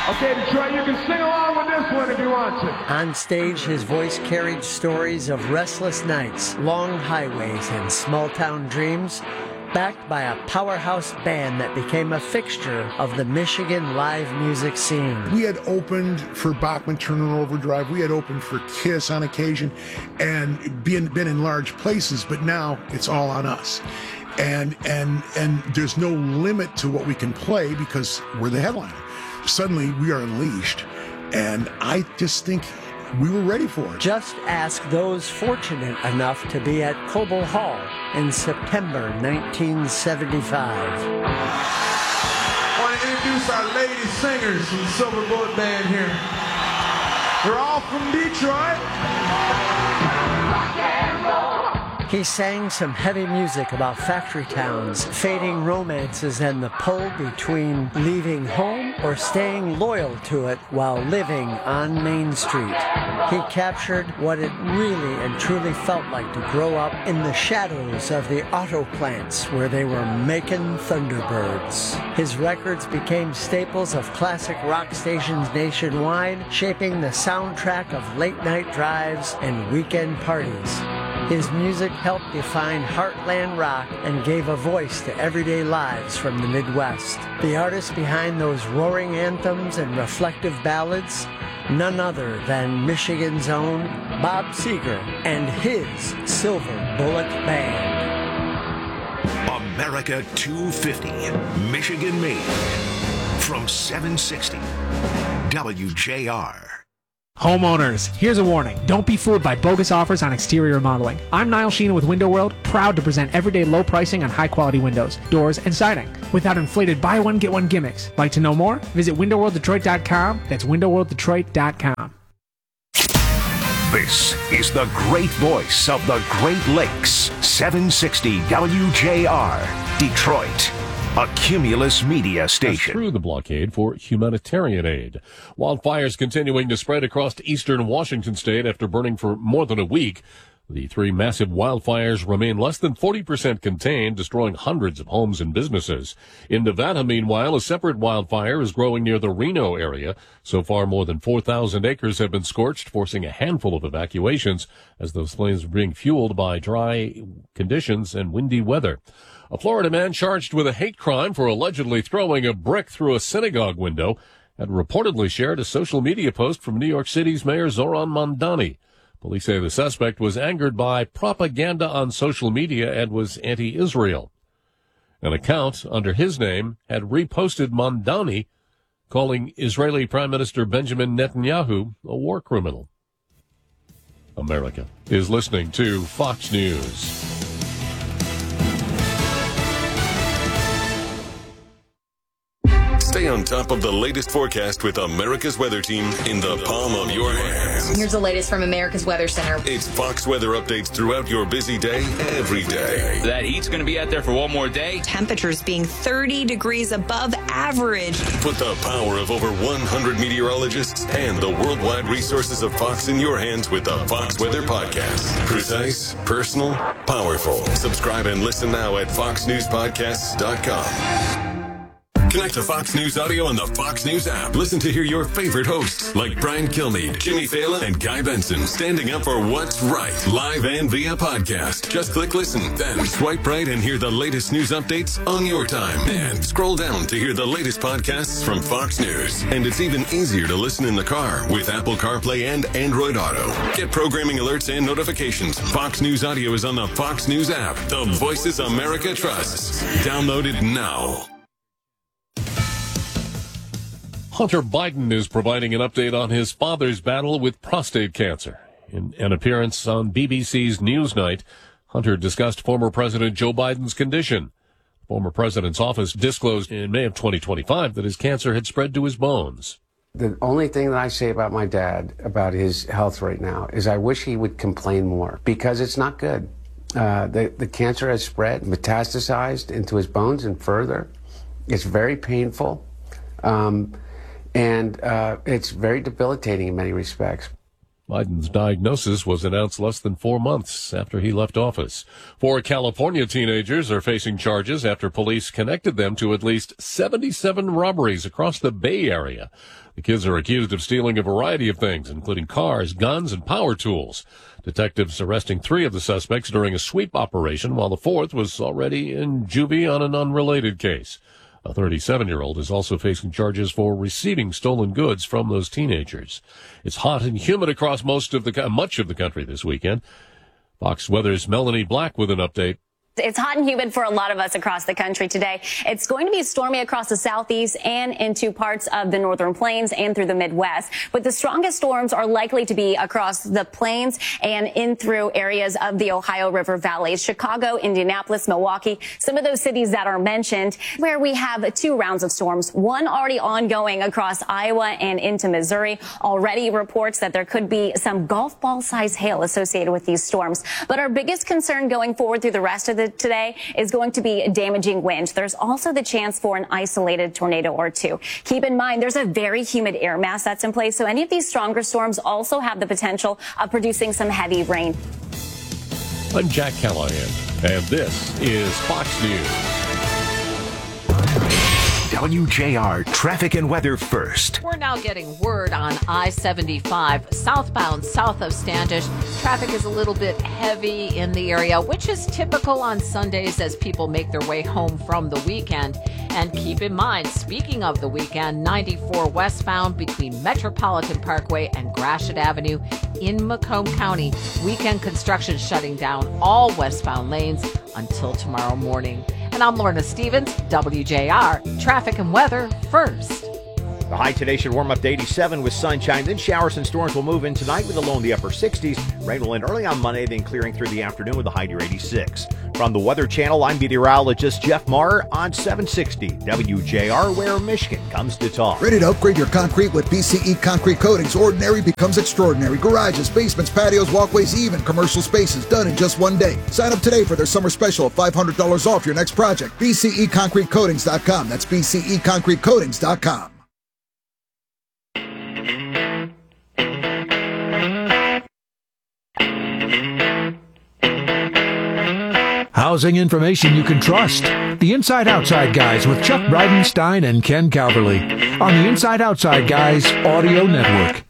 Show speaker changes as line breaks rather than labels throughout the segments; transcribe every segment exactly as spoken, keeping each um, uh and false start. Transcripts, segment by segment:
Okay, Detroit, you can sing along with this one if you want to.
On stage, his voice carried stories of restless nights, long highways, and small-town dreams, backed by a powerhouse band that became a fixture of the Michigan live music scene.
We had opened for Bachman Turner Overdrive. We had opened for Kiss on occasion and been, been in large places, but now it's all on us. And, and, and there's no limit to what we can play because we're the headliner. Suddenly, we are unleashed, and I just think we were ready for it.
Just ask those fortunate enough to be at Cobo Hall in September nineteen seventy-five.
I want to introduce our lady singers from the Silver Bullet Band here. They're all from Detroit.
He sang some heavy music about factory towns, fading romances, and the pull between leaving home or staying loyal to it while living on Main Street. He captured what it really and truly felt like to grow up in the shadows of the auto plants where they were making Thunderbirds. His records became staples of classic rock stations nationwide, shaping the soundtrack of late-night drives and weekend parties. His music helped define heartland rock and gave a voice to everyday lives from the Midwest. The artist behind those roaring anthems and reflective ballads, none other than Michigan's own Bob Seger and his Silver Bullet Band.
America two fifty, Michigan made. From seven sixty, W J R.
Homeowners, here's a warning. Don't be fooled by bogus offers on exterior remodeling. I'm Niall Sheehan with Window World, proud to present everyday low pricing on high-quality windows, doors, and siding, without inflated buy-one, get-one gimmicks. Like to know more? Visit window world detroit dot com. That's window world detroit dot com.
This is the great voice of the Great Lakes, seven sixty W J R, Detroit. A Cumulus Media station.
Through the blockade for humanitarian aid. Wildfires continuing to spread across eastern Washington state after burning for more than a week. The three massive wildfires remain less than forty percent contained, destroying hundreds of homes and businesses. In Nevada, meanwhile, a separate wildfire is growing near the Reno area. So far, more than four thousand acres have been scorched, forcing a handful of evacuations as those flames are being fueled by dry conditions and windy weather. A Florida man charged with a hate crime for allegedly throwing a brick through a synagogue window had reportedly shared a social media post from New York City's Mayor Zoran Mamdani. Police say the suspect was angered by propaganda on social media and was anti-Israel. An account under his name had reposted Mamdani, calling Israeli Prime Minister Benjamin Netanyahu a war criminal. America is listening to Fox News.
Stay on top of the latest forecast with America's Weather Team in the palm of your hands.
Here's the latest from America's Weather Center.
It's Fox weather updates throughout your busy day, every day.
That heat's going to be out there for one more day.
Temperatures being thirty degrees above average.
Put the power of over one hundred meteorologists and the worldwide resources of Fox in your hands with the Fox Weather Podcast. Precise, personal, powerful. Subscribe and listen now at fox news podcasts dot com. Connect to Fox News Audio on the Fox News app. Listen to hear your favorite hosts like Brian Kilmeade, Jimmy Fallon, and Guy Benson standing up for what's right, live and via podcast. Just click listen, then swipe right and hear the latest news updates on your time. And scroll down to hear the latest podcasts from Fox News. And it's even easier to listen in the car with Apple CarPlay and Android Auto. Get programming alerts and notifications. Fox News Audio is on the Fox News app. The voices America trusts. Download it now.
Hunter Biden is providing an update on his father's battle with prostate cancer. In an appearance on B B C's Newsnight, Hunter discussed former President Joe Biden's condition. The former president's office disclosed in May of twenty twenty-five that his cancer had spread to his bones.
The only thing that I say about my dad, about his health right now, is I wish he would complain more, because it's not good. Uh, the, the cancer has spread, metastasized into his bones and further. It's very painful. Um, And uh, it's very debilitating in many respects.
Biden's diagnosis was announced less than four months after he left office. Four California teenagers are facing charges after police connected them to at least seventy-seven robberies across the Bay Area. The kids are accused of stealing a variety of things, including cars, guns, and power tools. Detectives arresting three of the suspects during a sweep operation, while the fourth was already in juvie on an unrelated case. A thirty-seven-year-old is also facing charges for receiving stolen goods from those teenagers. It's hot and humid across most of the much of the country this weekend. Fox Weather's Melanie Black with an update.
It's hot and humid for a lot of us across the country today. It's going to be stormy across the southeast and into parts of the northern plains and through the Midwest. But the strongest storms are likely to be across the plains and in through areas of the Ohio River valleys, Chicago, Indianapolis, Milwaukee, some of those cities that are mentioned, where we have two rounds of storms, one already ongoing across Iowa and into Missouri. Already reports that there could be some golf ball size hail associated with these storms. But our biggest concern going forward through the rest of the today is going to be damaging wind. There's also the chance for an isolated tornado or two. Keep in mind, there's a very humid air mass that's in place, so any of these stronger storms also have the potential of producing some heavy rain.
I'm Jack Callahan, and this is Fox News.
W J R Traffic and Weather first.
We're now getting word on I seventy-five southbound south of Standish. Traffic is a little bit heavy in the area, which is typical on Sundays as people make their way home from the weekend. And keep in mind, speaking of the weekend, ninety-four westbound between Metropolitan Parkway and Gratiot Avenue in Macomb County. Weekend construction shutting down all westbound lanes until tomorrow morning. And I'm Lorna Stevens, W J R Traffic and Weather first.
The high today should warm up to eighty-seven with sunshine. Then showers and storms will move in tonight with a low in the upper sixties. Rain will end early on Monday, then clearing through the afternoon with a high near eighty-six. From the Weather Channel, I'm meteorologist Jeff Marr on seven sixty W J R, where Michigan comes to talk.
Ready to upgrade your concrete with B C E Concrete Coatings? Ordinary becomes extraordinary. Garages, basements, patios, walkways, even commercial spaces, done in just one day. Sign up today for their summer special of five hundred dollars off your next project. B C E Concrete Coatings dot com. That's B C E Concrete Coatings dot com.
Housing information you can trust. The Inside Outside Guys with Chuck Bridenstine and Ken Calverley on the Inside Outside Guys Audio Network.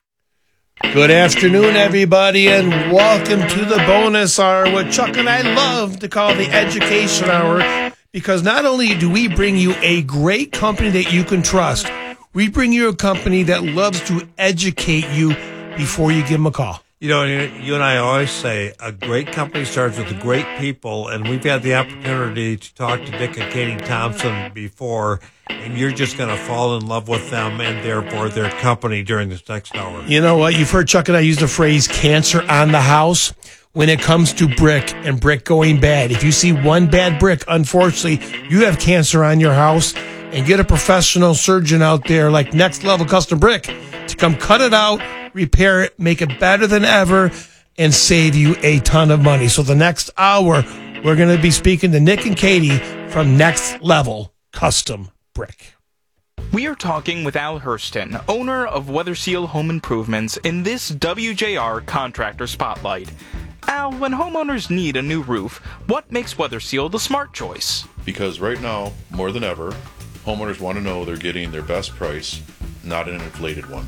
Good afternoon, everybody, and welcome to the bonus hour, what Chuck and I love to call the education hour, because not only do we bring you a great company that you can trust, we bring you a company that loves to educate you before you give them a call.
You know, you and I always say a great company starts with great people, and we've had the opportunity to talk to Dick and Katie Thompson before, and you're just going to fall in love with them and therefore their company during this next hour.
You know what? You've heard Chuck and I use the phrase cancer on the house when it comes to brick and brick going bad. If you see one bad brick, unfortunately, you have cancer on your house, and get a professional surgeon out there like Next Level Custom Brick to come cut it out, repair it, make it better than ever, and save you a ton of money. So the next hour, we're going to be speaking to Nick and Katie from Next Level Custom Brick.
We are talking with Al Hurston, owner of Weather Seal Home Improvements, in this W J R Contractor Spotlight. Al, when homeowners need a new roof, what makes Weather Seal the smart choice?
Because right now, more than ever, homeowners want to know they're getting their best price, not an inflated one.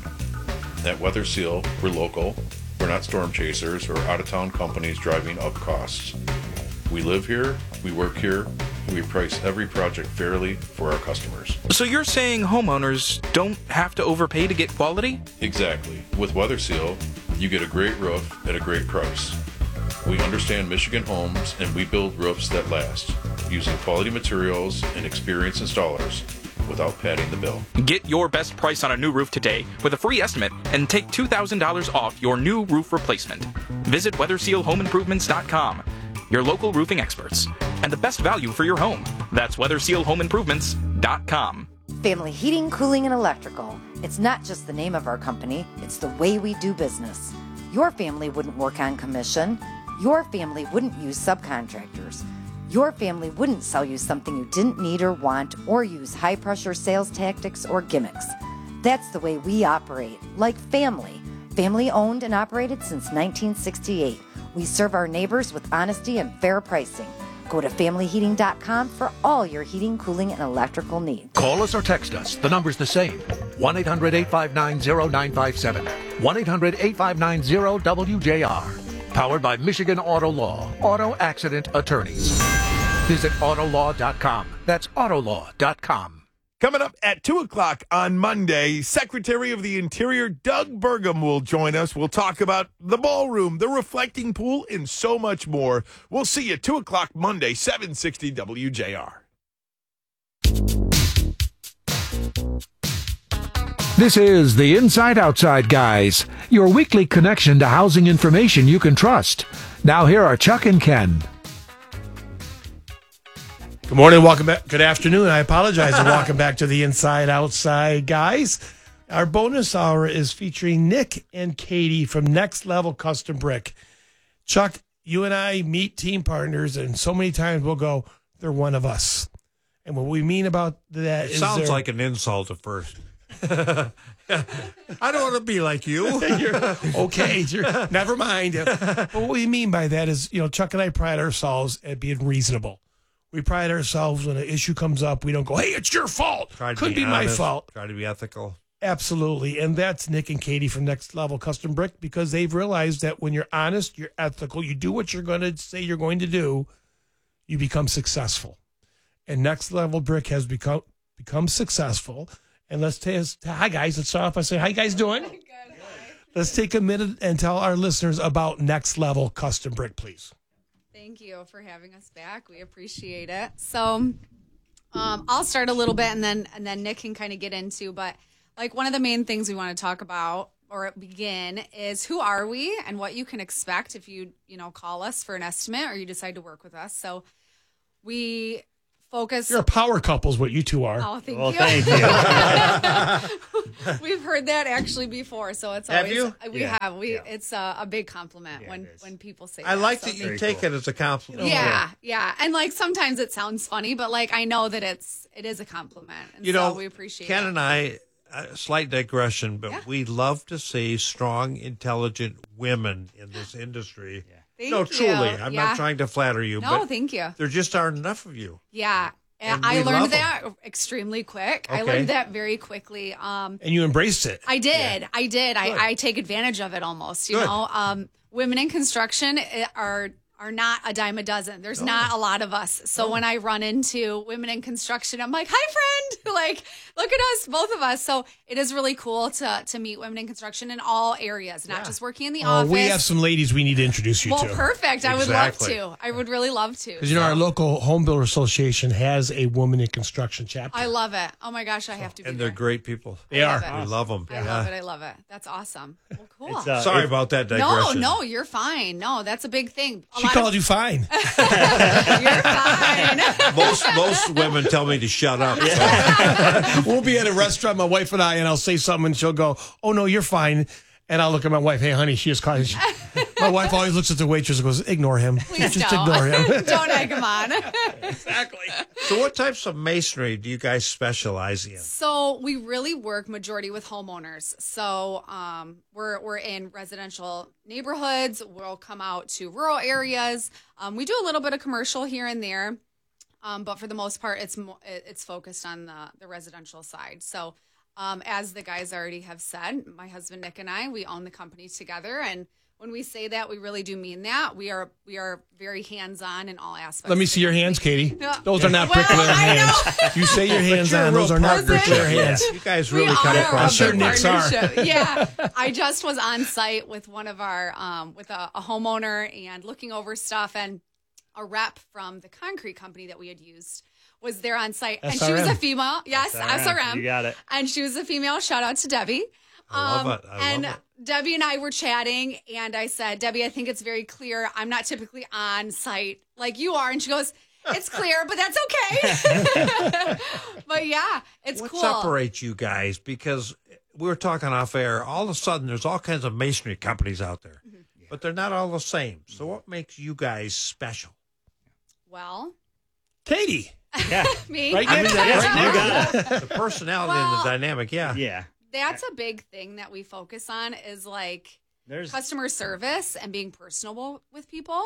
At Weather Seal, we're local. We're not storm chasers or out-of-town companies driving up costs. We live here, we work here, and we price every project fairly for our customers.
So you're saying homeowners don't have to overpay to get quality?
Exactly. With Weather Seal, you get a great roof at a great price. We understand Michigan homes, and we build roofs that last, using quality materials and experienced installers, without padding the bill.
Get your best price on a new roof today with a free estimate and take two thousand dollars off your new roof replacement. Visit Weather Seal Home Improvements dot com, your local roofing experts, and the best value for your home. That's Weather Seal Home Improvements dot com.
Family Heating, Cooling, and Electrical. It's not just the name of our company, it's the way we do business. Your family wouldn't work on commission. Your family wouldn't use subcontractors. Your family wouldn't sell you something you didn't need or want, or use high-pressure sales tactics or gimmicks. That's the way we operate, like family. Family-owned and operated since nineteen sixty-eight. We serve our neighbors with honesty and fair pricing. Go to family heating dot com for all your heating, cooling, and electrical needs.
Call us or text us. The number's the same. one eight hundred eight five nine zero nine five seven. one eight hundred eight five nine zero W J R. Powered by Michigan Auto Law. Auto Accident Attorneys. Visit autolaw dot com. That's autolaw dot com.
Coming up at two o'clock on Monday, Secretary of the Interior Doug Burgum will join us. We'll talk about the ballroom, the reflecting pool, and so much more. We'll see you at two o'clock Monday, seven sixty W J R.
This is the Inside Outside Guys, your weekly connection to housing information you can trust. Now here are Chuck and Ken.
Good morning, welcome back. Good afternoon. I apologize and welcome back to the Inside Outside Guys. Our bonus hour is featuring Nick and Katie from Next Level Custom Brick. Chuck, you and I meet team partners, and so many times we'll go, they're one of us. And what we mean about that
It
is
sounds
they're-
like an insult at first. I don't want to be like you.
You're, okay, you're, never mind. But what we mean by that is, you know, Chuck and I pride ourselves at being reasonable. We pride ourselves when an issue comes up. We don't go, hey, it's your fault.
Try to
Could be, my
honest,
fault.
Try to be ethical.
Absolutely. And that's Nick and Katie from Next Level Custom Brick, because they've realized that when you're honest, you're ethical, you do what you're going to say you're going to do, you become successful. And Next Level Brick has become become successful. And let's tell hi guys. Let's start off by saying, how you guys doing? Good. Let's take a minute and tell our listeners about Next Level Custom Brick, please.
Thank you for having us back. We appreciate it. So um, I'll start a little bit, and then and then Nick can kind of get into, but like one of the main things we want to talk about or begin is who are we and what you can expect if you, you know, call us for an estimate or you decide to work with us. So we focus.
You're a power couple is what you two are.
Oh, thank
well,
you.
Thank
you. We've heard that actually before, so it's
Have
always
you?
we
Yeah.
have we
Yeah.
it's a, a big compliment when when people say
I
that.
like
So
that you
thank
take it as a compliment.
Yeah, yeah, and like sometimes it sounds funny, but like I know that it's it is a compliment, and
You
so
know,
we appreciate
Ken
it.
and I, a slight digression, but
Yeah.
we love to see strong, intelligent women in this industry.
Thank
no,
you.
truly. I'm
Yeah.
not trying to flatter you,
No,
but
thank you.
there just aren't enough of you.
Yeah, and
And
I
we love
learned
'em.
that extremely quick. I
Okay.
learned that very quickly. Um,
And you embraced it.
I did. I did.
Good.
I, I take advantage of it almost. You
Good.
know, um, women in construction eh, are are not a dime a dozen. There's not a lot of us. So when I run into women in construction, I'm like, "Hi, friend!" Like, look at us, both of us. So it is really cool to to meet women in construction in all areas, not just working in the
Oh,
office.
we have some ladies we need to introduce you
well,
to.
perfect. I would love
Exactly.
to. I would really love to.
Because you know, our local home builder association has a woman in construction chapter.
I love it. Oh my gosh, I have to be
And
there.
they're great people.
They
I love
are.
it.
We love them.
I love it. I love it. That's awesome. Well, cool.
It's, uh, Sorry about that digression.
No, no, you're fine. No, that's a big thing. A
She
lot
called
of-
you fine.
most most women tell me to shut up.
We'll be at a restaurant, my wife and I, and I'll say something, and she'll go, "Oh no, you're fine." And I'll look at my wife. Hey, honey, she just called. She, my wife always looks at the waitress and goes, "Ignore him.
Please
just
don't.
ignore him."
Don't egg him on.
Exactly.
So what types of masonry do you guys specialize in?
So we really work majority with homeowners. So um, we're we're in residential neighborhoods. We'll come out to rural areas. Um, we do a little bit of commercial here and there, um, but for the most part, it's mo- it- it's focused on the the residential side. So um, as the guys already have said, my husband Nick and I, we own the company together, and when we say that, we really do mean that. We are we are very hands on in all aspects.
Let me
of
see
the
your
company.
hands, Katie.
Yeah.
Those are not
Well,
bricklayer
I
hands. You say your hands
you're a
on;
real
those are not
partnership.
bricklayer hands.
You guys
We
really come
are
across
a
sure
big
Nick's are.
partnership. Yeah, I just was on site with one of our um, with a, a homeowner and looking over stuff, and a rep from the concrete company that we had used was there on site, and she was
S R M.
a female. Yes, S R M.
You got it.
And she was a female. Shout out to Debbie.
I love it. I
and
love
Debbie and I were chatting, and I said, Debbie, I think it's very clear. I'm not typically on site like you are. And she goes, it's clear, but that's okay. But yeah, it's
What
cool.
separates you guys? Because we were talking off air. All of a sudden, there's all kinds of masonry companies out there,
Mm-hmm.
but they're not all the same. So what makes you guys special?
Well,
Katie.
Yeah.
me.
Right,
I mean,
Nick?
yes,
Right,
you
Nick?
got it.
The personality
Well-
and the dynamic, yeah.
Yeah.
That's a big thing that we focus on is like
There's
customer service and being personable with people.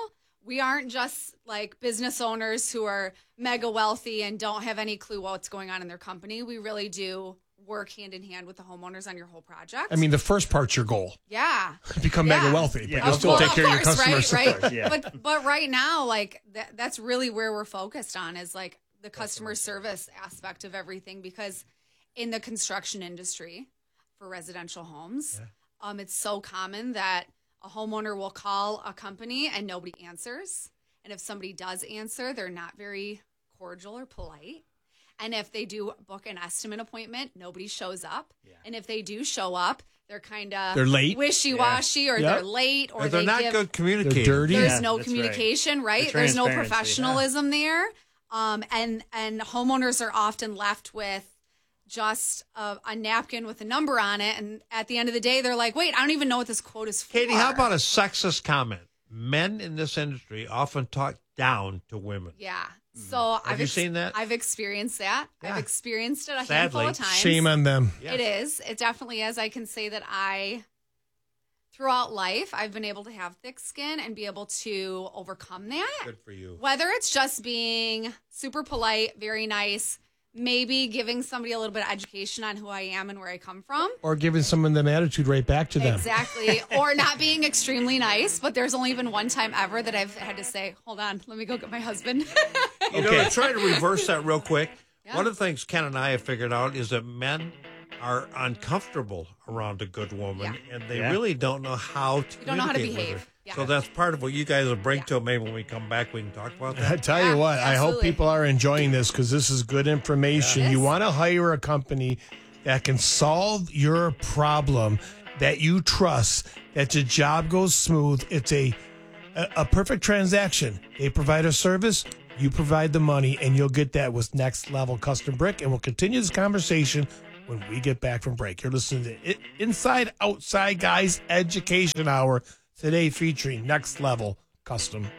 we aren't just like business owners who are mega wealthy and don't have any clue what's going on in their company. We really do work hand in hand with the homeowners on your whole project.
I mean, the first part's your goal.
Yeah.
Become
yeah.
mega wealthy, but
Yeah.
you'll still
well,
take care of,
course,
your customers.
Right, right.
Yeah.
But but right now, like that, that's really where we're focused on is like the customer service aspect of everything, because in the construction industry for residential homes, yeah. um, it's so common that a homeowner will call a company and nobody answers. And if somebody does answer, they're not very cordial or polite. And if they do book an estimate appointment, nobody shows up. Yeah. And if they do show up, they're kind of
they're late,
wishy-washy, yeah. or
yep.
they're late, or,
or they're
they
not
give,
good communicators.
They're dirty.
There's
yeah,
no communication, right?
right?
There's no professionalism yeah. there. Um, and, and homeowners are often left with just a, a napkin with a number on it. And at the end of the day, they're like, wait, I don't even know what this quote is for.
Katie, how about a sexist comment? Men in this industry often talk down to women.
Yeah. So
Have
I've
you
ex-
seen that?
I've experienced that.
Yeah.
I've experienced it a
Sadly.
handful of times.
Shame on them.
Yes. It is. It definitely is. I can say that I, throughout life, I've been able to have thick skin and be able to overcome that.
Good for you.
Whether it's just being super polite, very nice, maybe giving somebody a little bit of education on who I am and where I come from.
Or giving someone them attitude right back to them.
Exactly. Or not being extremely nice. But there's only been one time ever that I've had to say, hold on, let me go get my husband.
You know, to try to reverse that real quick,
Yeah.
one of the things Ken and I have figured out is that men are uncomfortable around a good woman,
Yeah.
and they
Yeah.
really don't know how to
You don't know how to
communicate with
behave.
her.
Yeah.
So that's part of what you guys will bring to it. Maybe when we come back, we can talk about that.
I tell you what, I hope people are enjoying this because this is good information.
Yeah.
You want to hire a company that can solve your problem, that you trust, that your job goes smooth. It's a, a, a perfect transaction. They provide a service, you provide the money, and you'll get that with Next Level Custom Brick. And we'll continue this conversation when we get back from break. You're listening to it, Inside Outside Guys Education Hour, today featuring Next Level Custom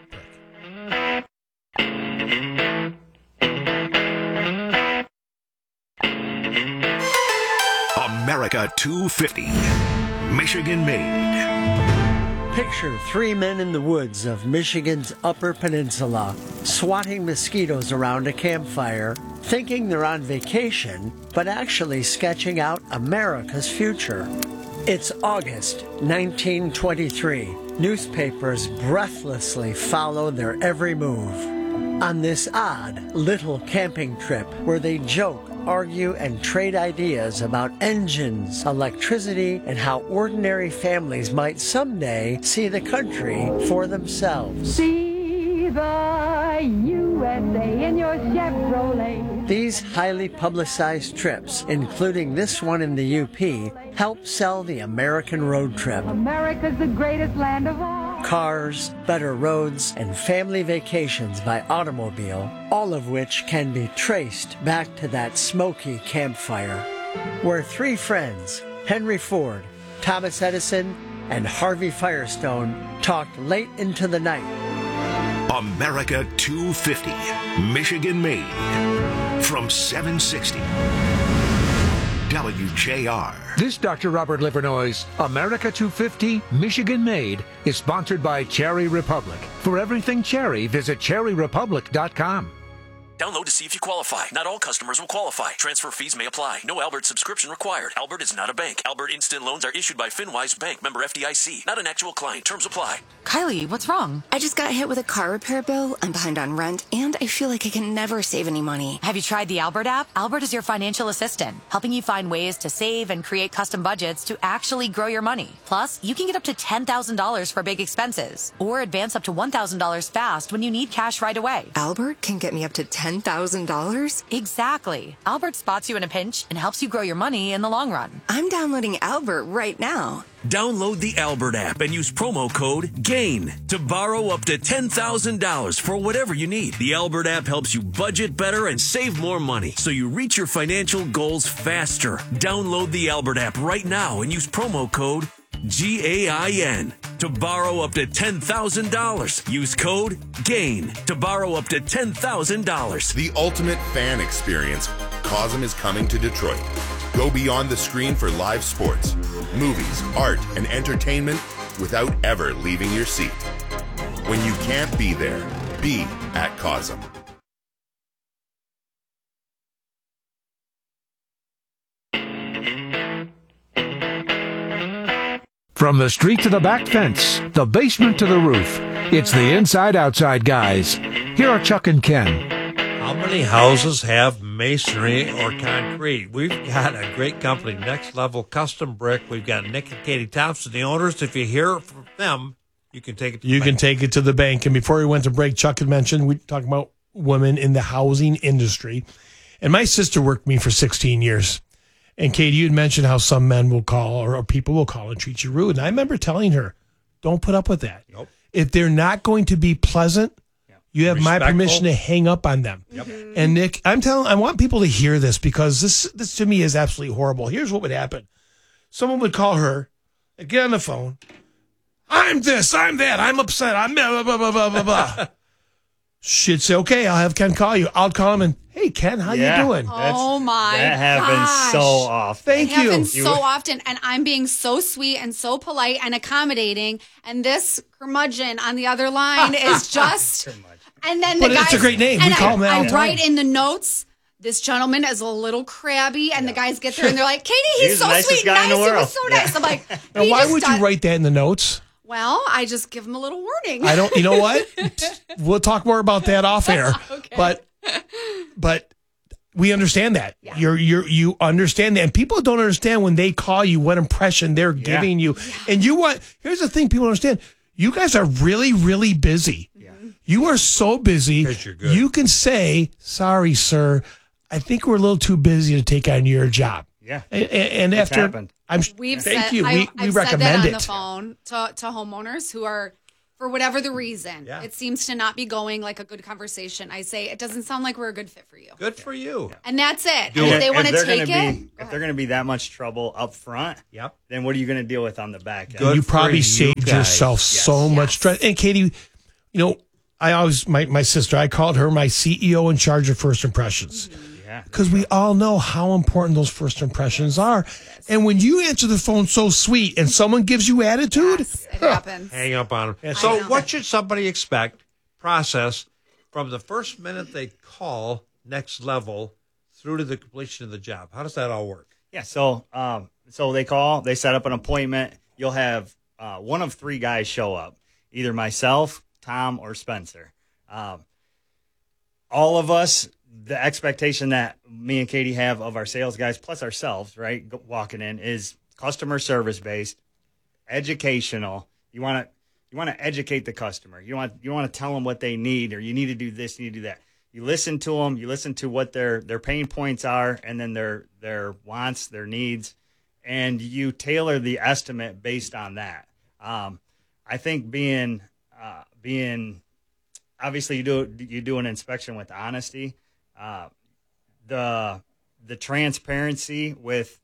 Brick.
America two fifty, Michigan made.
Picture three men in the woods of Michigan's Upper Peninsula, swatting mosquitoes around a campfire, thinking they're on vacation, but actually sketching out America's future. It's August nineteen twenty-three. Newspapers breathlessly follow their every move. On this odd little camping trip where they joke, argue, and trade ideas about engines, electricity, and how ordinary families might someday see the country for themselves.
See the U S A in your Chevrolet.
These highly publicized trips, including this one in the U P, help sell the American road trip.
America's the greatest land of all.
Cars, better roads, and family vacations by automobile, all of which can be traced back to that smoky campfire, where three friends, Henry Ford, Thomas Edison, and Harvey Firestone, talked late into the night.
America two fifty, Michigan made. From seven sixty W J R.
This Doctor Robert Livernois' America two fifty, Michigan Made is sponsored by Cherry Republic. For everything cherry, visit cherry republic dot com.
Download to see if you qualify. Not all customers will qualify. Transfer fees may apply. No Albert subscription required. Albert is not a bank. Albert Instant Loans are issued by FinWise Bank, member F D I C. Not an actual client. Terms apply.
Kylie, what's wrong? I just got hit with a car repair bill. I'm behind on rent, and I feel like I can never save any money.
Have you tried the Albert app? Albert is your financial assistant, helping you find ways to save and create custom budgets to actually grow your money. Plus, you can get up to ten thousand dollars for big expenses, or advance up to one thousand dollars fast when you need cash right away.
Albert can get me up to ten thousand dollars?
Exactly. Albert spots you in a pinch and helps you grow your money in the long run.
I'm downloading Albert right now.
Download the Albert app and use promo code GAIN to borrow up to ten thousand dollars for whatever you need. The Albert app helps you budget better and save more money so you reach your financial goals faster. Download the Albert app right now and use promo code G A I N to borrow up to ten thousand dollars. Use code GAIN to borrow up to ten thousand dollars.
The ultimate fan experience. Cosm is coming to Detroit. Go beyond the screen for live sports, movies, art, and entertainment without ever leaving your seat. When you can't be there, be at Cosm.
From the street to the back fence, the basement to the roof, it's the Inside Outside guys. Here are Chuck and Ken.
How many houses have masonry or concrete? We've got a great company, Next Level Custom Brick. We've got Nick and Katie Thompson, the owners. If you hear from them, you can take it to
You
the
can
bank.
take it to the bank. And before we went to break, Chuck had mentioned we talking about women in the housing industry. And my sister worked with me for sixteen years. And Katie, you had mentioned how some men will call or, or people will call and treat you rude. And I remember telling her, don't put up with that.
Nope.
If they're not going to be pleasant, you have my
Respectful.
permission to hang up on them.
Yep.
And Nick, I'm telling, I want people to hear this because this, this to me is absolutely horrible. Here's what would happen. Someone would call her, and get on the phone. I'm this, I'm that, I'm upset, I'm blah, blah, blah, blah, blah, blah. She'd say, okay, I'll have Ken call you. I'll call him and, hey, Ken, how
Yeah.
you doing?
Oh my
That happens
gosh.
so often.
Thank
it
you.
happens
You-
so often, and I'm being so sweet and so polite and accommodating, and this curmudgeon on the other line is just. And then the
But
guys,
it's a great name.
And
We call
I,
him that all
I
the time.
write in the notes. This gentleman is a little crabby, and the guys get there and they're like, "Katie, he's,
He's the
so
nicest
sweet,
guy in
nice.
the
He
world."
was so nice." I'm like,
Now,
he
why
just
would
does-
you write that in the notes?
Well, I just give him a little warning.
I don't, you know what? We'll talk more about that off air.
Okay.
But, but we understand that. You're, you're, you understand that. And people don't understand when they call you what impression they're giving you. And you want, here's the thing people don't understand. You guys are really, really busy. You are so busy.
you're good.
You can say, sorry, sir, I think we're a little too busy to take on your job.
Yeah.
And, and
It's
after,
happened.
I'm,
We've
thank
said,
you.
I,
We, we
I've said
recommend
that on
it.
the phone to, to homeowners who are, for whatever the reason,
Yeah.
it seems to not be going like a good conversation. I say, it doesn't sound like we're a good fit for you.
Good for you.
And that's it.
Do
and
it.
if they want to
they're
take
gonna
it,
be, if they're going to be that much trouble up front,
Yep.
then what are you going to deal with on the back end?
And you
for
probably
you
saved
guys.
yourself so much stress. And Katie, you know, I always, my, my sister, I called her my C E O in charge of first impressions.
Yeah.
Because we all know how important those first impressions are. And when you answer the phone so sweet and someone gives you attitude,
it happens.
Hang up on them.
I
So,
know.
what should somebody expect, process, from the first minute they call Next Level through to the completion of the job? How does that all work?
Yeah, so um, so they call, they set up an appointment. You'll have uh, one of three guys show up, either myself, Tom, or Spencer. Um, all of us, the expectation that me and Katie have of our sales guys, plus ourselves, right, go- walking in, is customer service based, educational. You want to you want to educate the customer. You want you want to tell them what they need, or you need to do this, you need to do that. You listen to them. You listen to what their their pain points are, and then their their wants, their needs, and you tailor the estimate based on that. Um, I think being uh, being obviously you do you do an inspection with honesty, uh, the the transparency with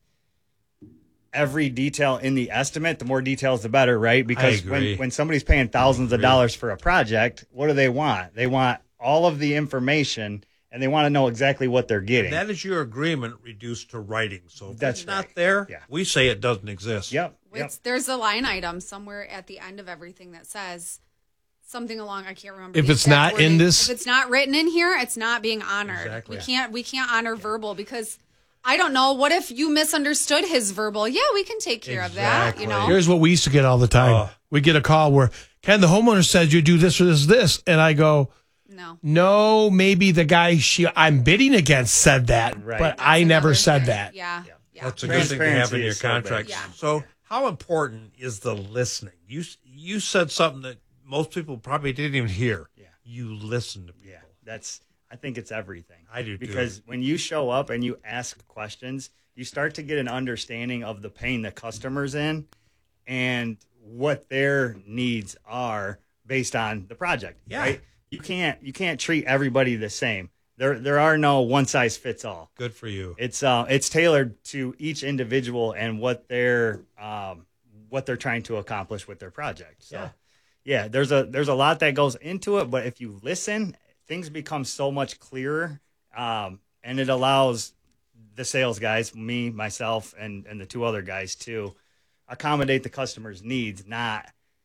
every detail in the estimate. The more details, the better, right? Because
agree.
when when somebody's paying thousands of dollars for a project, what do they want? They want all of the information, and they want to know exactly what they're getting.
That is your agreement reduced to writing. So if
That's
it's not there, we say it doesn't exist.
Yep.
It's, there's a line item somewhere at the end of everything that says something along. I can't remember.
If
the
it's
exact
not in
wording.
this-
if it's not written in here, it's not being honored.
Exactly.
We can't. We can't honor verbal because I don't know. What if you misunderstood his verbal? Yeah, we can take care of that. You know.
here's what we used to get all the time. We get a call where, Ken, the homeowner says you do this or this, this. And I go,
no,
no, maybe the guy she I'm bidding against said that,
Right.
but I never said that.
Yeah.
That's a good thing to have in
Transparency
your
is so big.
contract.
Yeah.
So, how important is the listening? You you said something that most people probably didn't even hear. Yeah. You listen to people.
Yeah, that's. I think it's everything.
I do too.
Because when you show up and you ask questions, you start to get an understanding of the pain the customer's in and what their needs are based on the project.
Yeah.
Right? You can't you can't treat everybody the same. There there are no one size fits all.
Good for you.
It's uh it's tailored to each individual and what they're um what they're trying to accomplish with their project. So
Yeah.
yeah, there's a there's a lot that goes into it, but if you listen, things become so much clearer, um, and it allows the sales guys, me, myself, and and the two other guys to accommodate the customer's needs, not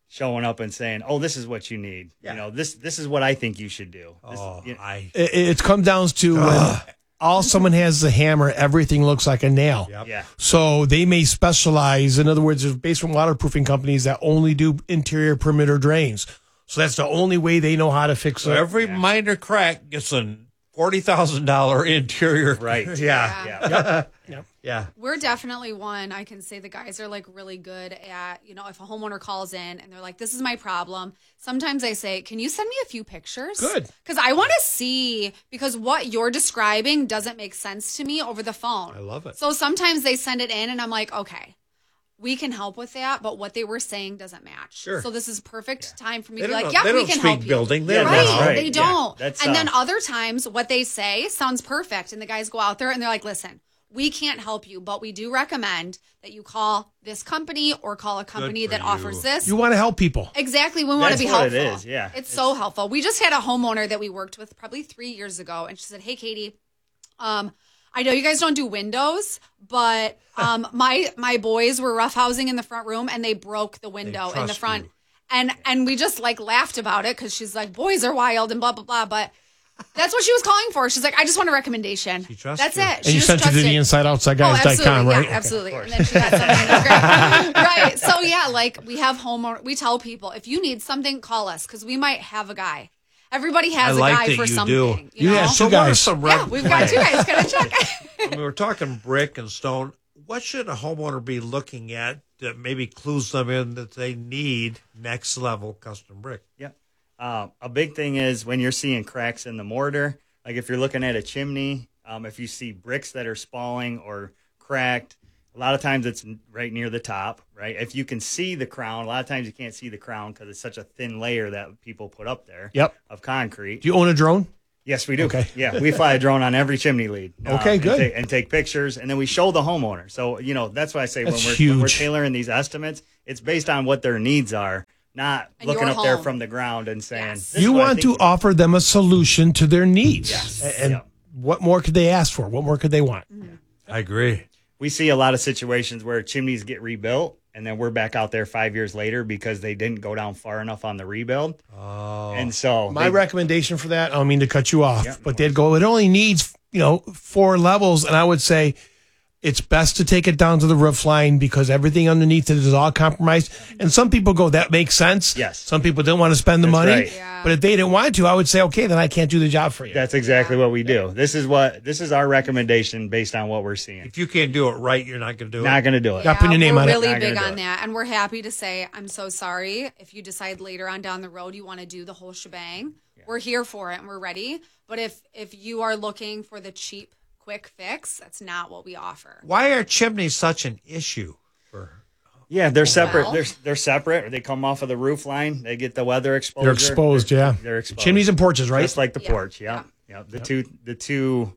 showing up and saying, "Oh, this is what you need.
Yeah.
You know, this this is what I think you should do." This,
Oh,
you know,
I.
It, it comes down to when all someone has is a hammer, everything looks like a nail.
Yep.
yeah.
So they may specialize. In other words, there's basement waterproofing companies that only do interior perimeter drains. So that's the only way they know how to fix
So
it.
every minor crack gets a forty thousand dollar interior.
Right.
Yeah.
Yeah.
Yep.
Yeah.
We're definitely one. I can say the guys are like really good at, you know, if a homeowner calls in and they're like, this is my problem. Sometimes I say, can you send me a few pictures?
Good.
Because I want to see, because what you're describing doesn't make sense to me over the phone.
I love it.
So sometimes they send it in and I'm like, okay, we can help with that, but what they were saying doesn't match.
Sure.
So this is perfect time for me
They
to be
don't
like,
know-
yeah,
they
we
don't
can
speak
help you.
building. They
Yeah,
don't
Right,
know.
right.
they
Yeah.
don't.
That's,
and
uh,
then other times, what they say sounds perfect, and the guys go out there and they're like, listen, we can't help you, but we do recommend that you call this company or call a company
for
that
you.
offers this.
You want to help people.
Exactly. We want to
That's
be
what
helpful.
it is, yeah.
It's, so helpful. We just had a homeowner that we worked with probably three years ago, and she said, hey, Katie, um, I know you guys don't do windows, but um, my my boys were roughhousing in the front room, and they broke the window in the
trust
front.
you.
And and we just like laughed about it because she's like, boys are wild and blah, blah, blah. But that's what she was calling for. She's like, I just want a recommendation.
She trusts
That's
you.
it.
And
She
you
just
sent it to
trusted.
the inside outside
Oh,
guys dot com,
absolutely.
right?
Yeah, absolutely. And then she got something. Great. Right. So, yeah, like we have homeowner, we tell people, if you need something, call us because we might have a guy. Everybody has
I like
a guy
that
for
you
something.
do.
You
You
know?
have
So
two
what are
guys.
some red
Yeah, we've got two guys. Gotta check.
When we were talking brick and stone, what should a homeowner be looking at that maybe clues them in that they need next level custom brick?
Yeah. Uh, a big thing is when you're seeing cracks in the mortar, like if you're looking at a chimney, um, if you see bricks that are spalling or cracked, a lot of times it's right near the top, right? If you can see the crown, a lot of times you can't see the crown because it's such a thin layer that people put up there
Yep.
of concrete.
Do you own a drone?
Yes, we do.
Okay.
Yeah, we fly a drone on every chimney lead.
Okay,
and
good.
ta- And take pictures, and then we show the homeowner. So, you know, that's why I say when
That's
we're, when we're
huge.
tailoring these estimates, it's based on what their needs are, not
And
looking
your
up there
home.
from the ground and saying,
Yes.
"This is
You
what I
want
think
to offer them a solution to their needs.
Yes.
A- And
Yeah.
what more could they ask for? What more could they want?
I agree.
We see a lot of situations where chimneys get rebuilt, and then we're back out there five years later because they didn't go down far enough on the rebuild.
Oh.
And so
My
they-
recommendation for that, I don't mean to cut you off,
Yeah,
but they'd go, it only needs, you know, four levels. And I would say it's best to take it down to the roof line because everything underneath it is all compromised. And some people go, that makes sense.
Yes.
Some people didn't want to spend the
That's
money.
right.
Yeah.
But if they didn't want to, I would say, okay, then I can't do the job for you.
that's exactly what we do. This is what this is our recommendation based on what we're seeing.
If you can't do it right, you're not going to do
Not
it.
going to do it.
Got- put your name
we're
on it.
really
Not gonna
big
do
on
it.
that, and we're happy to say I'm so sorry if you decide later on down the road you want to do the whole shebang. We're here for it and we're ready. But if if you are looking for the cheap, quick fix, that's not what we offer.
Why are chimneys such an issue? For
Yeah, they're separate.
Well-
they're they're separate. They come off of the roof line. They get the weather exposure.
They're exposed, yeah.
They're exposed.
Chimneys and porches, right?
Just like the
Yeah.
porch. Yeah. Yeah. The two the two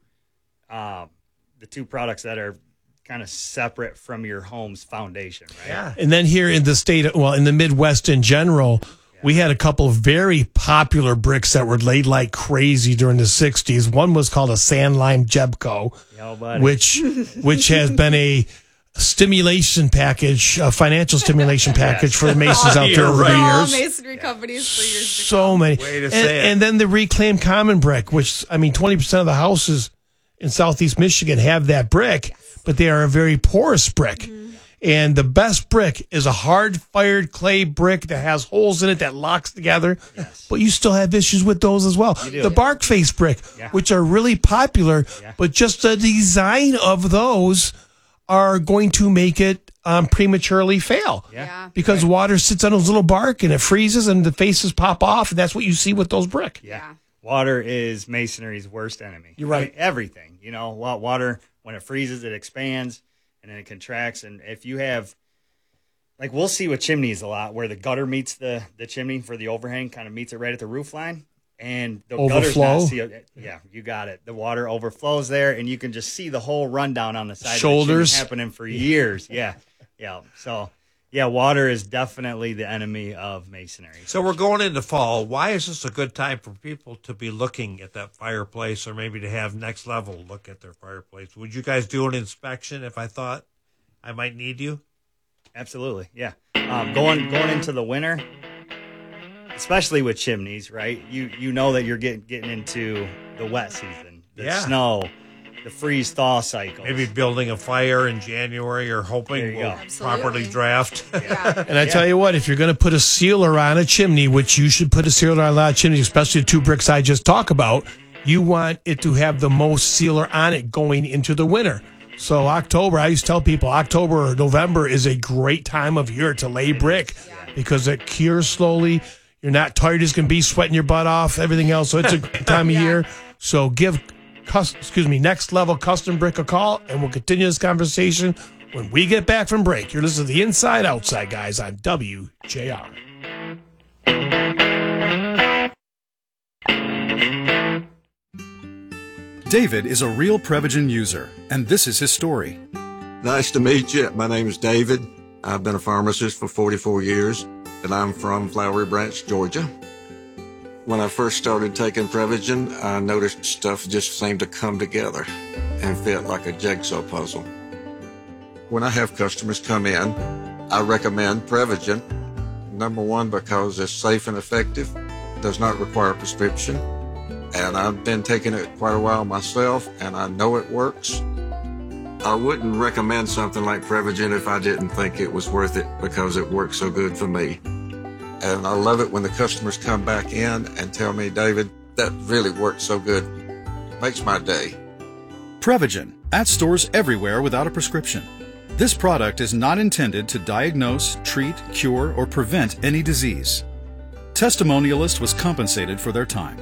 uh, the two products that are kind of separate from your home's foundation, right?
yeah.
And then here in the state, well, in the Midwest in general, we had a couple of very popular bricks that were laid like crazy during the sixties. One was called a sand lime Jebco,
Yo, buddy.
which which has been a stimulation package, a financial stimulation package for the masons out there
You're
over
right.
the
All
years.
masonry companies for years to
So many.
Way to
and,
say it.
and then the reclaimed common brick, which, I mean, twenty percent of the houses in Southeast Michigan have that brick, but they are a very porous brick.
Mm-hmm.
And the best brick is a hard-fired clay brick that has holes in it that locks together.
Yes.
But you still have issues with those as well.
do.
The bark face brick,
Yeah.
which are really popular,
Yeah.
but just the design of those are going to make it um, prematurely fail.
Yeah.
Yeah.
Because water sits on those little bark and it freezes and the faces pop off, and that's what you see with those brick.
Yeah.
Yeah.
Water is masonry's worst enemy.
You're right.
I mean, everything. You know, wa- water, when it freezes, it expands and then it contracts. And if you have, like, we'll see with chimneys a lot where the gutter meets the, the chimney for the overhang, kind of meets it right at the roof line. And the gutter's
Overflow?
not sealed. Yeah, you got it. The water overflows there, and you can just see the whole rundown on the side
Shoulders.
of the chimney happening for years. Yeah. Yeah. So, yeah, water is definitely the enemy of masonry.
So we're going into fall. Why is this a good time for people to be looking at that fireplace, or maybe to have next level look at their fireplace? Would you guys do an inspection if I thought I might need you?
Absolutely. Yeah. um, going going into the winter, especially with chimneys, right? You you know that you're getting getting into the wet season, the
Yeah.
snow, the freeze thaw cycle.
Maybe building a fire in January or hoping we'll properly draft.
And I tell you what, if you're going to put a sealer on a chimney, which you should put a sealer on a lot of chimneys, especially the two bricks I just talked about, you want it to have the most sealer on it going into the winter. So October, I used to tell people October or November is a great time of year to lay brick because it cures slowly. You're not tired as can be, sweating your butt off, everything else. So it's a good time of year. So give, cus- excuse me, Next Level Custom Brick a call, and we'll continue this conversation when we get back from break. You're listening to the Inside Outside Guys on W J R.
David is a real Prevagen user, and this is his story.
Nice to meet you. My name is David. I've been a pharmacist for forty-four years, and I'm from Flowery Branch, Georgia. When I first started taking Prevagen, I noticed stuff just seemed to come together and fit like a jigsaw puzzle. When I have customers come in, I recommend Prevagen. Number one, because it's safe and effective, does not require a prescription, and I've been taking it quite a while myself, and I know it works. I wouldn't recommend something like Prevagen if I didn't think it was worth it because it works so good for me. And I love it when the customers come back in and tell me, David, that really worked so good. Makes my day.
Prevagen, at stores everywhere without a prescription. This product is not intended to diagnose, treat, cure, or prevent any disease. Testimonialist was compensated for their time.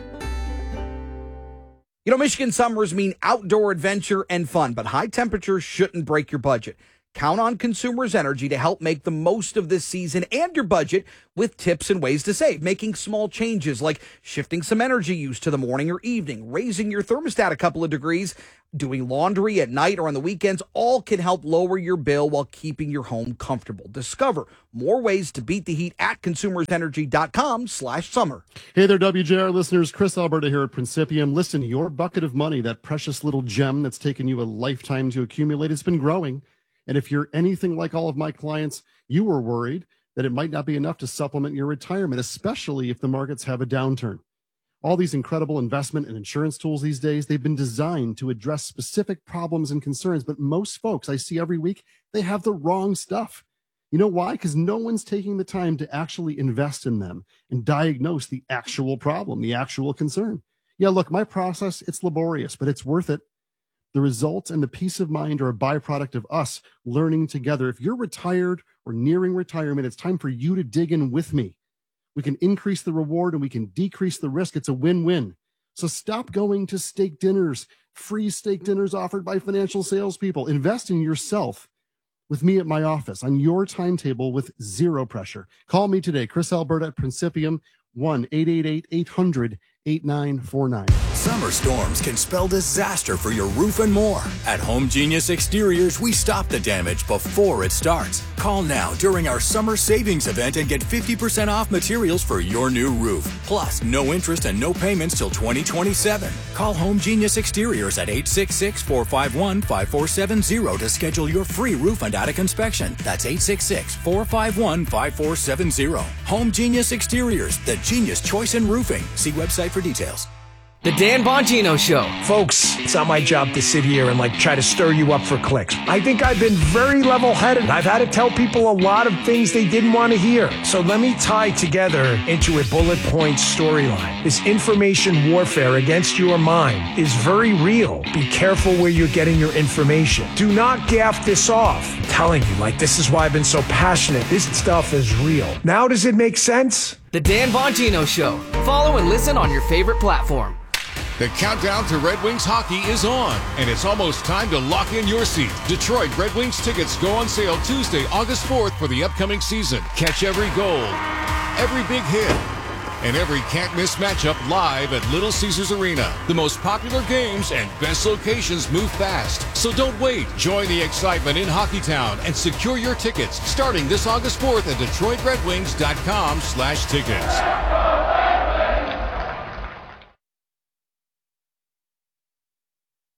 You know, Michigan summers mean outdoor adventure and fun, but high temperatures shouldn't break your budget. Count on Consumers Energy to help make the most of this season and your budget with tips and ways to save. Making small changes like shifting some energy use to the morning or evening, raising your thermostat a couple of degrees, doing laundry at night or on the weekends, all can help lower your bill while keeping your home comfortable. Discover more ways to beat the heat at consumersenergy.com slash summer.
Hey there, W J R listeners. Chris Alberta here at Principium. Listen, your bucket of money, that precious little gem that's taken you a lifetime to accumulate, it's been growing. And if you're anything like all of my clients, you were worried that it might not be enough to supplement your retirement, especially if the markets have a downturn. All these incredible investment and insurance tools these days, they've been designed to address specific problems and concerns. But most folks I see every week, they have the wrong stuff. You know why? Because no one's taking the time to actually invest in them and diagnose the actual problem, the actual concern. Yeah, look, my process, it's laborious, but it's worth it. The results and the peace of mind are a byproduct of us learning together. If you're retired or nearing retirement, it's time for you to dig in with me. We can increase the reward and we can decrease the risk. It's a win-win. So stop going to steak dinners, free steak dinners offered by financial salespeople. Invest in yourself with me at my office on your timetable with zero pressure. Call me today, Chris Alberta at Principium, one eight eight eight, eight hundred, eight nine four nine.
Summer storms can spell disaster for your roof and more. At Home Genius Exteriors, we stop the damage before it starts. Call now during our summer savings event and get fifty percent off materials for your new roof. Plus, no interest and no payments till twenty twenty-seven. Call Home Genius Exteriors at eight six six, four five one, five four seven zero to schedule your free roof and attic inspection. That's eight six six, four five one, five four seven zero. Home Genius Exteriors, the genius choice in roofing. See website for details.
The Dan Bongino Show.
Folks, it's not my job to sit here and like try to stir you up for clicks. I think I've been very level-headed. I've had to tell people a lot of things they didn't want to hear. So let me tie together into a bullet point storyline. This information warfare against your mind is very real. Be careful where you're getting your information. Do not gaff this off. I'm telling you, like, this is why I've been so passionate. This stuff is real. Now does it make sense?
The Dan Bongino Show. Follow and listen on your favorite platform.
The countdown to Red Wings hockey is on, and it's almost time to lock in your seat. Detroit Red Wings tickets go on sale Tuesday, August fourth for the upcoming season. Catch every goal, every big hit, and every can't-miss matchup live at Little Caesars Arena. The most popular games and best locations move fast. So don't wait. Join the excitement in Hockeytown and secure your tickets starting this August fourth at Detroit Red Wings dot com slash tickets.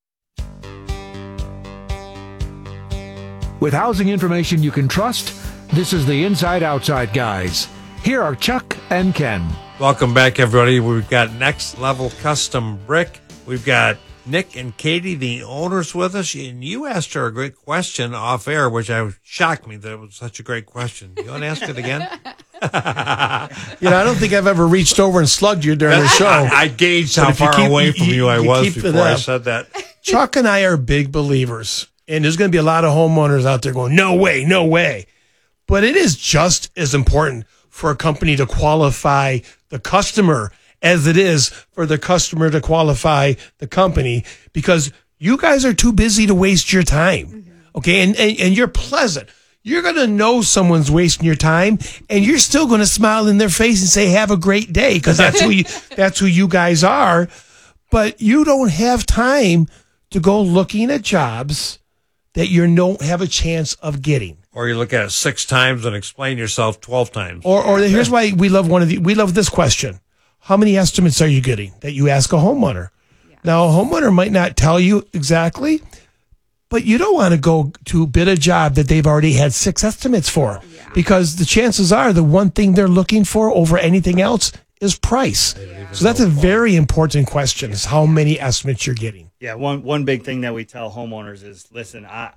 With housing information you can trust, This is the Inside Outside Guys. Here are Chuck and Ken.
Welcome back, everybody. We've got Next Level Custom Brick. We've got Nick and Katie, the owners, with us. And you asked her a great question off air, which I shocked me that it was such a great question. You want to ask it again?
You know, I don't think I've ever reached over and slugged you during the show.
I, I gauged
But
how
if you
far
keep-
away from you, I
you
was
keep it
before I
up.
said that.
Chuck and I are big believers, and there's going to be a lot of homeowners out there going, no way, no way. But it is just as important for a company to qualify the customer as it is for the customer to qualify the company, because you guys are too busy to waste your time. Okay. And, and, and you're pleasant. You're going to know someone's wasting your time, and you're still going to smile in their face and say, have a great day. Cause that's who you, that's who you guys are. But you don't have time to go looking at jobs that you don't have a chance of getting.
Or you look at it six times and explain yourself twelve times.
Or, or here's why we love one of the, we love this question. How many estimates are you getting that you ask a homeowner? Yeah. Now, a homeowner might not tell you exactly, but you don't want to go to bid a job that they've already had six estimates for, yeah. because the chances are the one thing they're looking for over anything else is price. Yeah. So that's a very important question, is how many estimates you're getting.
Yeah, one one big thing that we tell homeowners is, listen, I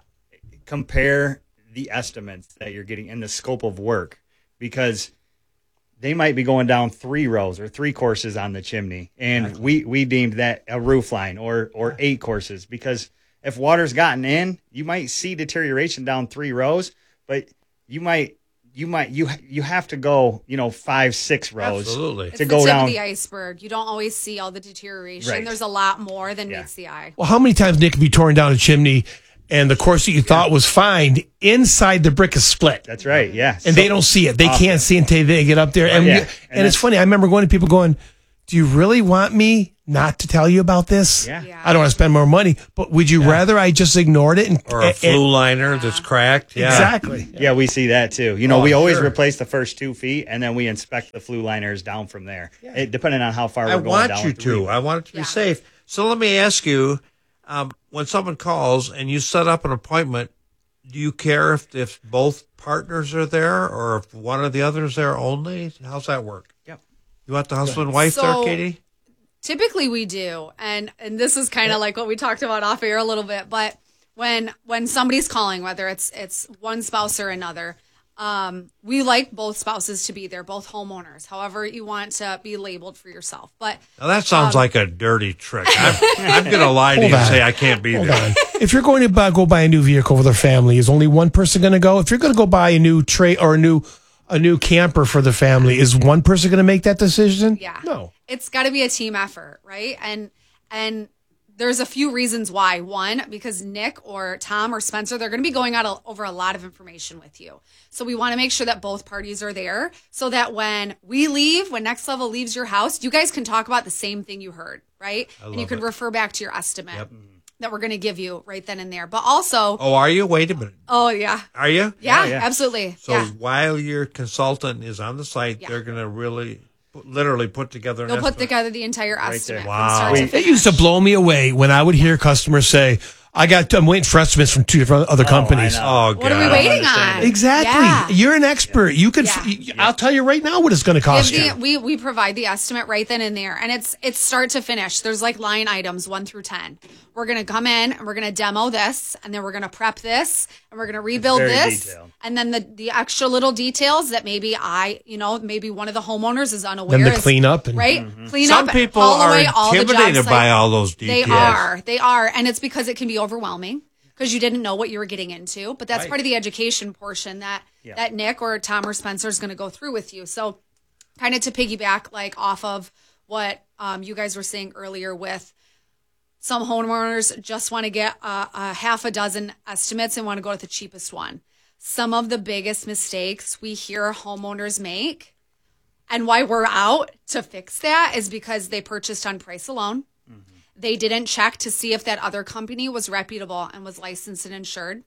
compare the estimates that you're getting and the scope of work, because they might be going down three rows or three courses on the chimney, and exactly. we we deemed that a roof line, or or eight courses, because if water's gotten in, you might see deterioration down three rows, but you might you might you you have to go, you know, five six rows
Absolutely.
to
it's
go
the tip
down
of the iceberg. You don't always see all the deterioration.
Right.
There's a lot more than
Yeah.
meets the eye.
Well, how many times, Nick, have you torn down a chimney and the course that you thought was fine, inside the brick is split?
That's right, yeah.
And
So-
they don't see it. They
Often.
can't see it until they get up there. And,
Yeah.
you-
And
and it's
that's-
funny. I remember going to people going, do you really want me not to tell you about this?
Yeah. Yeah.
I don't want to spend more money, but would you rather I just ignored it? And,
Or a
and-
flue liner that's cracked. Yeah.
Exactly.
Yeah, we see that too. You know,
Oh,
we always
sure.
replace the first two feet, and then we inspect the flue liners down from there, it, depending on how far
I
we're going
want
down.
you
with the
to.
roof.
I want it to be safe. So let me ask you, um, when someone calls and you set up an appointment, do you care if, if both partners are there, or if one or the other is there only? How's that work?
Yep.
You want the husband and wife
So-
there, Katie?
Typically we do, and and this is kind of like what we talked about off air a little bit, but when when somebody's calling, whether it's it's one spouse or another, um, we like both spouses to be there, both homeowners, however you want to be labeled for yourself. But
Now that sounds
um,
like a dirty trick. I'm, I'm going to lie to
Hold
you and
on.
say I can't be
Hold
there.
on. If you're going to buy, go buy a new vehicle for their family, is only one person going to go? If you're going to go buy a new tray or a new a new camper for the family, is one person going to make that decision?
Yeah.
No.
It's got to be a team effort, right? And and there's a few reasons why. One, because Nick or Tom or Spencer, they're going to be going out a, over a lot of information with you. So we want to make sure that both parties are there, so that when we leave, when Next Level leaves your house, you guys can talk about the same thing you heard, right?
I
And you
love
can
it.
refer back to your estimate
Yep.
that we're going to give you right then and there. But also,
Oh, are you? Wait a minute.
oh yeah,
Are you?
yeah, absolutely,
So
yeah.
while your consultant is on the site, they're going to really, put- literally put together an
They'll put
estimate.
together the entire estimate from
Wow.
start to
It
finish.
used to blow me away when I would hear customers say, I got, I'm waiting for estimates from two different other companies.
Oh,
What are we waiting on?
Exactly.
Yeah.
You're an expert. You could, I'll tell you right now what it's going to cost
Give
you.
the, we we provide the estimate right then and there, and it's it's start to finish. There's like line items one through ten. We're gonna come in and we're gonna demo this, and then we're gonna prep this, and we're gonna rebuild
very
this,
detailed.
and then the the extra little details that maybe I, you know, maybe one of the homeowners is unaware.
Then the
is-
cleanup and-
right,
Mhm.
clean
Some
up.
people
all the
are
way, all the job
intimidated by
site.
all those
They
details.
are, they are, and it's because it can be overwhelming because you didn't know what you were getting into. But that's
Right.
part of the education portion that
Yeah.
that Nick or Tom or Spencer is going to go through with you. So, kind of to piggyback, like off of what um, you guys were saying earlier, with some homeowners just want to get a, a half a dozen estimates and want to go with the cheapest one. Some of the biggest mistakes we hear homeowners make, and why we're out to fix that, is because they purchased on price alone. They didn't check to see if that other company was reputable and was licensed and insured.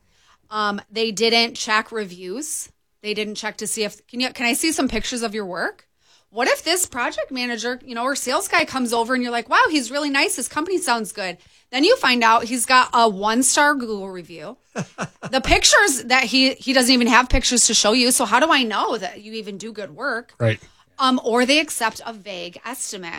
Um, they didn't check reviews. They didn't check to see if, can you, can I see some pictures of your work? what if this project manager, you know, or sales guy comes over and you're like, wow, he's really nice. His company sounds good. Then you find out he's got a one-star Google review. The pictures that he, he doesn't even have pictures to show you. So how do I know that you even do good work?
Right.
Um, or they accept a vague estimate.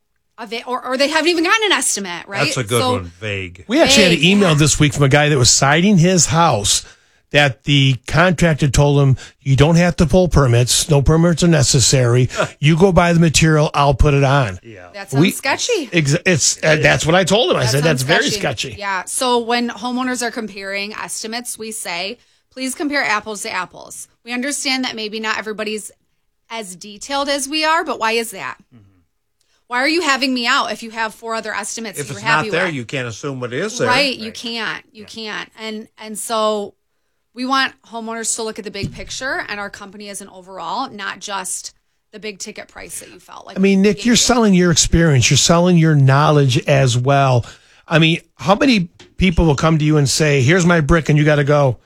A va- or, or they haven't even gotten an estimate, right?
That's a good
so,
one, vague.
We actually
vague,
had an email this week from a guy that was siding his house that the contractor told him, you don't have to pull permits. No permits are necessary. You go buy the material. I'll put it on.
Yeah. That sounds
We-
sketchy.
Ex- It's uh, That's what I told him. I
That
said, that's
sounds
very sketchy.
Yeah. So when homeowners are comparing estimates, we say, please compare apples to apples. We understand that maybe not everybody's as detailed as we are, but why is that?
Mm-hmm.
Why are you having me out if you have four other estimates
If
that you're
it's
happy
not there,
with?
you can't assume it is there.
Right, you can't. You can't. And and so we want homeowners to look at the big picture and our company as an overall, not just the big ticket price that you felt like.
I mean, Nick, you're selling your experience. You're selling your knowledge as well. I mean, how many people will come to you and say, here's my brick, and you got to go,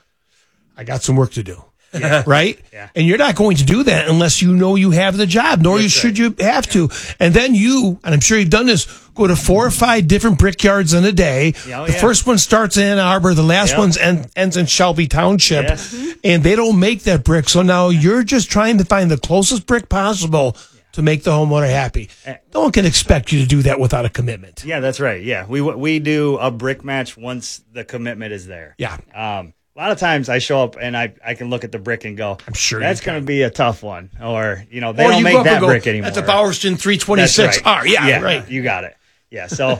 I got some work to do.
Yeah.
Right?
Yeah.
And you're not going to do that unless you know you have the job, nor you should you have to. And then you, and I'm sure you've done this, go to four or five different brickyards in a day.
Yeah, oh,
the
yeah.
first one starts in Ann Arbor, the last
Yep.
one's end, ends in Shelby Township.
Yes.
And they don't make that brick. So now you're just trying to find the closest brick possible to make the homeowner happy. No one can expect you to do that without a commitment.
Yeah, that's right. Yeah, we we do a brick match once the commitment is there.
Yeah.
Um, a lot of times I show up and I, I can look at the brick and go, I'm
sure
that's
you
going to be a tough one. Or, you know, they
Or
don't
you go
make
up and
that
go,
brick anymore.
"That's a Bowerston three twenty-six
That's
R." Yeah, right.
You got it. Yeah. So,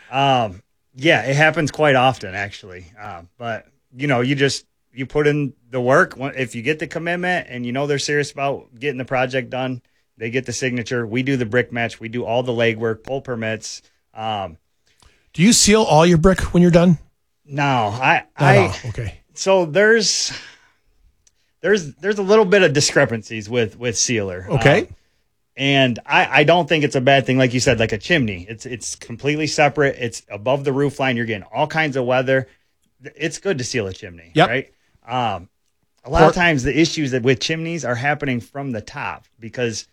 um, yeah, it happens quite often actually. Um, but, you know, you just, you put in the work. If you get the commitment and you know they're serious about getting the project done, they get the signature. We do the brick match. We do all the legwork, pull permits. Um,
Do you seal all your brick when you're done?
no, I,
Not
I,
all. Okay.
So there's, there's, there's a little bit of discrepancies with, with sealer.
Okay.
Um, and I, I don't think it's a bad thing. Like you said, like a chimney, it's, it's completely separate. It's above the roof line. You're getting all kinds of weather. It's good to seal a chimney.
Yep.
Right. Um, a lot
Or-
of times the issues that with chimneys are happening from the top because